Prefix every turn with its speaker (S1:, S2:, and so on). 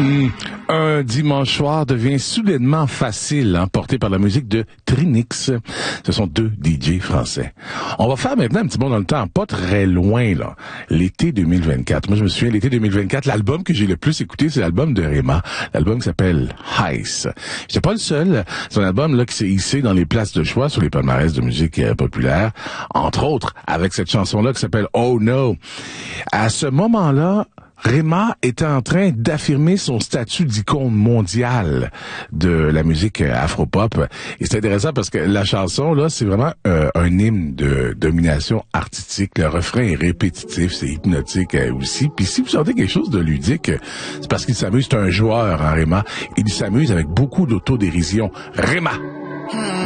S1: Un dimanche soir devient soudainement facile, porté par la musique de Trinix. Ce sont deux DJ français. On va faire maintenant un petit bond dans le temps, pas très loin, là. L'été 2024. Moi, je me souviens, l'été 2024, l'album que j'ai le plus écouté, c'est l'album de Rema. L'album qui s'appelle Heist. J'étais pas le seul. C'est un album, là, qui s'est hissé dans les places de choix sur les palmarès de musique populaire. Entre autres, avec cette chanson-là qui s'appelle Oh No. À ce moment-là, Rema était en train d'affirmer son statut d'icône mondiale de la musique afro-pop. Et c'est intéressant parce que la chanson, là, c'est vraiment un hymne de domination artistique. Le refrain est répétitif, c'est hypnotique aussi. Puis si vous sentez quelque chose de ludique, c'est parce qu'il s'amuse. C'est un joueur, Rema. Il s'amuse avec beaucoup d'autodérision. Rema!